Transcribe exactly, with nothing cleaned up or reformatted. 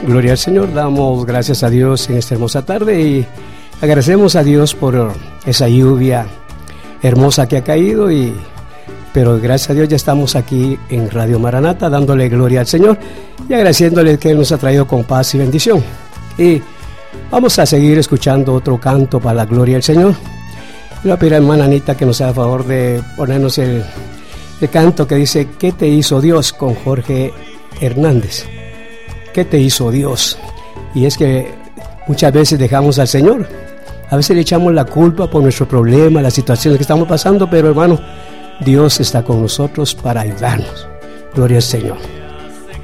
Gloria al Señor, damos gracias a Dios en esta hermosa tarde y agradecemos a Dios por esa lluvia hermosa que ha caído, y pero gracias a Dios ya estamos aquí en Radio Maranata dándole gloria al Señor y agradeciéndole que Él nos ha traído con paz y bendición. Y vamos a seguir escuchando otro canto para la gloria del Señor. Le voy a pedir a hermana Anita que nos haga favor de ponernos el, el canto que dice ¿Qué te hizo Dios? Con Jorge Hernández. ¿Qué te hizo Dios? Y es que muchas veces dejamos al Señor, a veces le echamos la culpa por nuestro problema, las situaciones que estamos pasando, pero hermano, Dios está con nosotros para ayudarnos. Gloria al Señor.